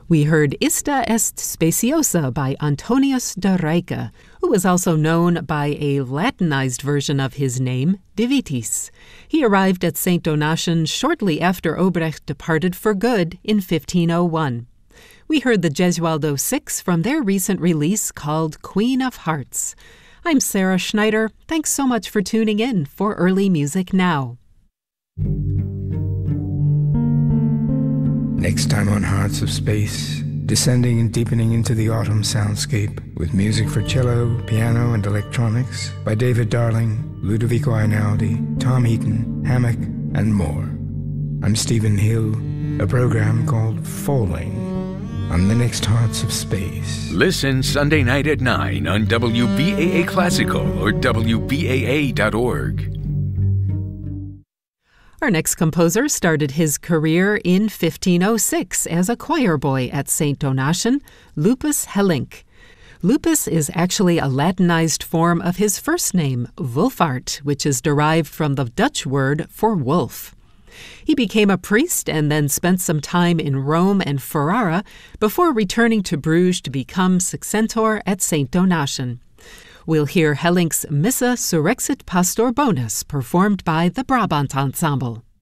We heard Ista est Speciosa by Antonius de Rijke, who was also known by a Latinized version of his name, De Vitis. He arrived at St. Donatian shortly after Obrecht departed for good in 1501. We heard the Gesualdo Six from their recent release called Queen of Hearts. I'm Sarah Schneider. Thanks so much for tuning in for Early Music Now. Next time on Hearts of Space, descending and deepening into the autumn soundscape with music for cello, piano, and electronics by David Darling, Ludovico Einaudi, Tom Eaton, Hammock, and more. I'm Stephen Hill, a program called Falling on the next Hearts of Space. Listen Sunday night at 9 on WBAA Classical or WBAA.org. Our next composer started his career in 1506 as a choir boy at St. Donatian, Lupus Hellink. Lupus is actually a Latinized form of his first name, Wolfart, which is derived from the Dutch word for wolf. He became a priest and then spent some time in Rome and Ferrara before returning to Bruges to become successor at St. Donatian. We'll hear Hellink's Missa Surrexit Pastor Bonus performed by the Brabant Ensemble.